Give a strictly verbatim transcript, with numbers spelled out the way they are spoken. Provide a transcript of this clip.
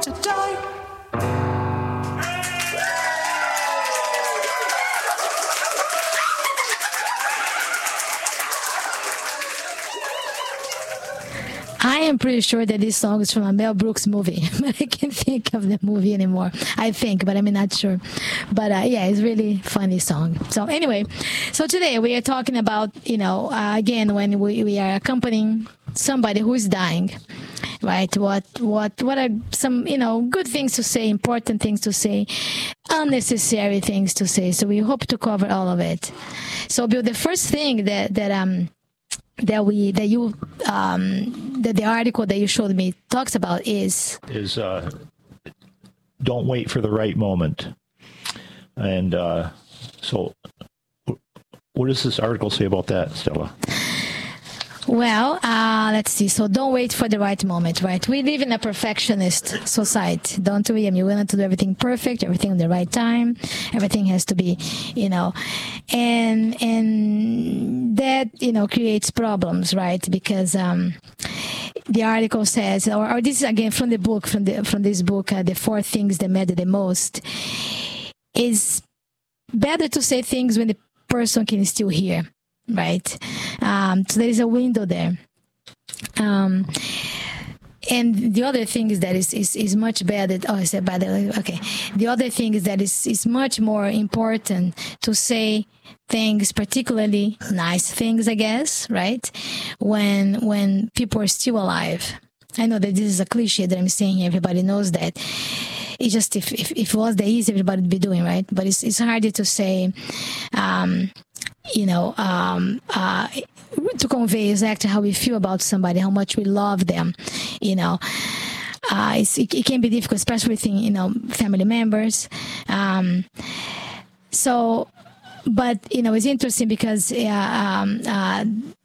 to die. I am pretty sure that this song is from a Mel Brooks movie, but I can't think of the movie anymore. I think, but I'm not sure. But uh, yeah, it's really funny song. So anyway, so today we are talking about, you know, uh, again, when we, we are accompanying somebody who is dying, right? What, what, what are some, you know, good things to say, important things to say, unnecessary things to say. So we hope to cover all of it. So Bill, the first thing that, that, um, that we that you um that the article that you showed me talks about is is uh don't wait for the right moment. And uh so what does this article say about that, Stella? Well, uh, let's see. So don't wait for the right moment, right? We live in a perfectionist society, don't we? I mean, we want to do everything perfect, everything at the right time. Everything has to be, you know, and and that, you know, creates problems, right? Because um, the article says, or, or this is again from the book, from the from this book, uh, the four things that matter the most. Is better to say things when the person can still hear. Right. Um, so there is a window there. Um, and the other thing is that is is, is much better. Oh, I said better. Okay. The other thing is that it's, it's much more important to say things, particularly nice things, I guess, right? When when people are still alive. I know that this is a cliche that I'm saying here. Everybody knows that. It's just if, if, if it was that easy, everybody would be doing, right? But it's it's harder to say, um, you know, um, uh, to convey exactly how we feel about somebody, how much we love them, you know. Uh, it's, it, it can be difficult, especially with, you know, family members. Um, so, but, you know, it's interesting because uh, um, uh,